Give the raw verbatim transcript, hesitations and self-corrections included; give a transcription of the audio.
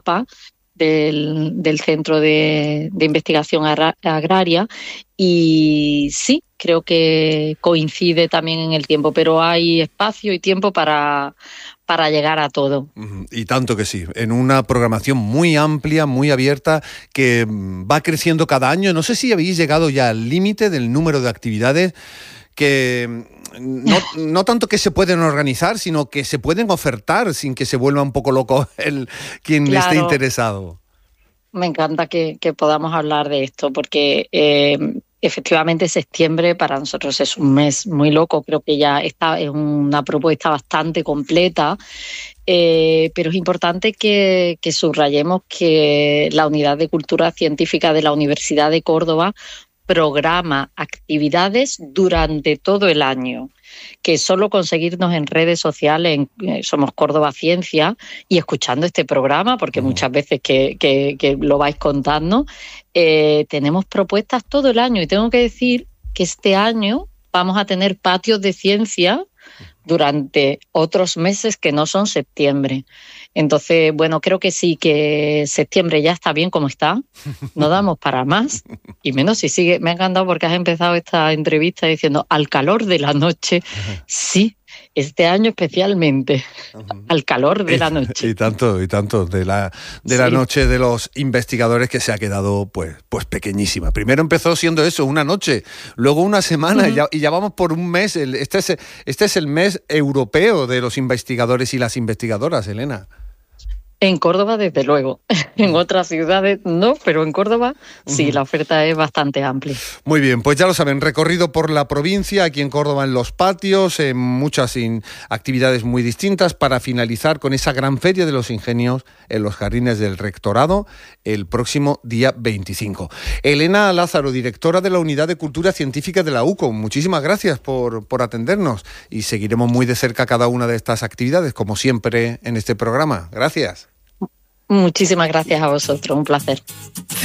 Del, del Centro de, de Investigación Agra- Agraria y sí, creo que coincide también en el tiempo, pero hay espacio y tiempo para, para llegar a todo. Y tanto que sí, en una programación muy amplia, muy abierta, que va creciendo cada año. No sé si habéis llegado ya al límite del número de actividades que no, no tanto que se pueden organizar, sino que se pueden ofertar sin que se vuelva un poco loco el quien Claro. esté interesado. Me encanta que, que podamos hablar de esto porque eh, efectivamente septiembre para nosotros es un mes muy loco. Creo que ya está, es una propuesta bastante completa, eh, pero es importante que, que subrayemos que la Unidad de Cultura Científica de la Universidad de Córdoba programa actividades durante todo el año, que solo conseguirnos en redes sociales, en, eh, somos Córdoba Ciencia, y escuchando este programa, porque uh-huh. muchas veces que, que, que lo vais contando, eh, tenemos propuestas todo el año. Y tengo que decir que este año vamos a tener patios de ciencia durante otros meses que no son septiembre. Entonces, bueno, creo que sí, que septiembre ya está bien como está, no damos para más, y menos si sigue. Me ha encantado porque has empezado esta entrevista diciendo al calor de la noche. Sí, este año especialmente, uh-huh. al calor de y, la noche. Y tanto, y tanto, de la de sí. la noche de los investigadores, que se ha quedado pues, pues pequeñísima. Primero empezó siendo eso, una noche, luego una semana, uh-huh. y, ya, y ya vamos por un mes. Este es, este es el mes europeo de los investigadores y las investigadoras, Elena. En Córdoba, desde luego. En otras ciudades no, pero en Córdoba sí, uh-huh. la oferta es bastante amplia. Muy bien, pues ya lo saben, recorrido por la provincia, aquí en Córdoba en los patios, en muchas in- actividades muy distintas, para finalizar con esa gran feria de los ingenios en los jardines del Rectorado el próximo día veinticinco. Elena Lázaro, directora de la Unidad de Cultura Científica de la U C O, muchísimas gracias por, por atendernos, y seguiremos muy de cerca cada una de estas actividades, como siempre en este programa. Gracias. Muchísimas gracias a vosotros, un placer.